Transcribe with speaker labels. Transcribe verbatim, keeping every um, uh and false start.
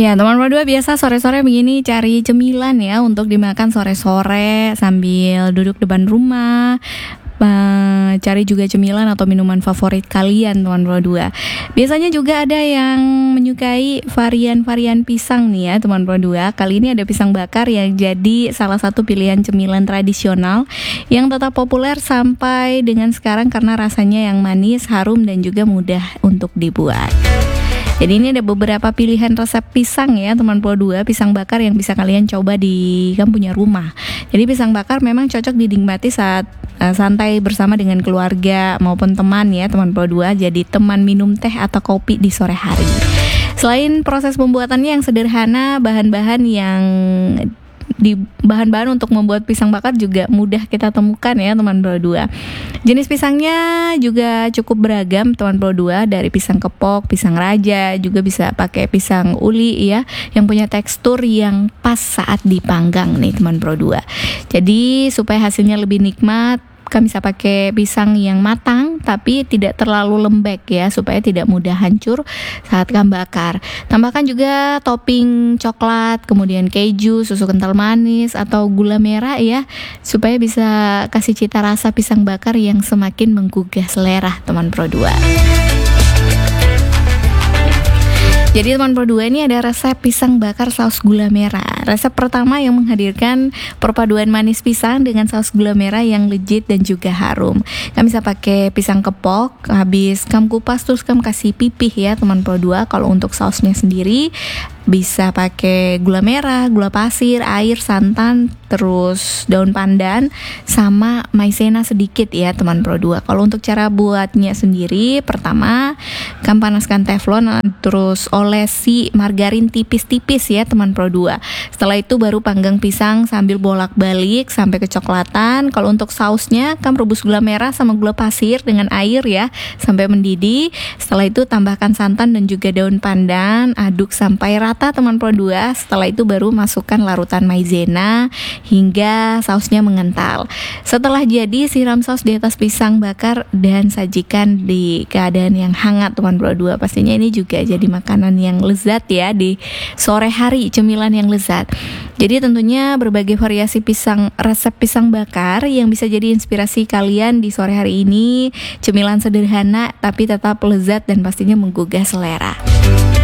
Speaker 1: Iya, teman berdua biasa sore-sore begini cari cemilan ya untuk dimakan sore-sore sambil duduk depan rumah. Uh, cari juga cemilan atau minuman favorit kalian teman berdua. Biasanya juga ada yang menyukai varian-varian pisang nih ya teman berdua. Kali ini ada pisang bakar yang jadi salah satu pilihan cemilan tradisional yang tetap populer sampai dengan sekarang karena rasanya yang manis, harum dan juga mudah untuk dibuat. Jadi ini ada beberapa pilihan resep pisang ya teman Pro dua, pisang bakar yang bisa kalian coba di kamu punya rumah. Jadi pisang bakar memang cocok dinikmati saat uh, santai bersama dengan keluarga maupun teman ya teman Pro dua. Jadi teman minum teh atau kopi di sore hari. Selain proses pembuatannya yang sederhana, bahan-bahan yang di bahan-bahan untuk membuat pisang bakar juga mudah kita temukan ya teman Pro dua. Jenis pisangnya juga cukup beragam teman Pro dua, dari pisang kepok, pisang raja, juga bisa pakai pisang uli ya yang punya tekstur yang pas saat dipanggang nih teman Pro dua. Jadi supaya hasilnya lebih nikmat, kami bisa pakai pisang yang matang tapi tidak terlalu lembek ya supaya tidak mudah hancur saat kami bakar. Tambahkan juga topping coklat, kemudian keju, susu kental manis atau gula merah ya supaya bisa kasih cita rasa pisang bakar yang semakin menggugah selera teman Pro dua. Jadi teman Pro dua ini ada resep pisang bakar saus gula merah. Resep pertama yang menghadirkan perpaduan manis pisang dengan saus gula merah yang legit dan juga harum. Kami bisa pakai pisang kepok, habis kamu kupas terus kamu kasih pipih ya teman Pro dua. Kalau untuk sausnya sendiri bisa pakai gula merah, gula pasir, air, santan, terus daun pandan sama maizena sedikit ya teman Pro dua. Kalau untuk cara buatnya sendiri, pertama kamu panaskan teflon terus olesi margarin tipis-tipis ya teman Pro dua. Setelah itu baru panggang pisang sambil bolak-balik sampai kecoklatan. Kalau untuk sausnya kamu rebus gula merah sama gula pasir dengan air ya sampai mendidih. Setelah itu tambahkan santan dan juga daun pandan, aduk sampai rata teman Pro dua. Setelah itu baru masukkan larutan maizena hingga sausnya mengental. Setelah jadi, siram saus di atas pisang bakar dan sajikan di keadaan yang hangat teman Pro dua. Pastinya ini juga jadi makanan yang lezat ya di sore hari, cemilan yang lezat. Jadi tentunya berbagai variasi pisang, resep pisang bakar yang bisa jadi inspirasi kalian di sore hari ini. Cemilan sederhana tapi tetap lezat dan pastinya menggugah selera.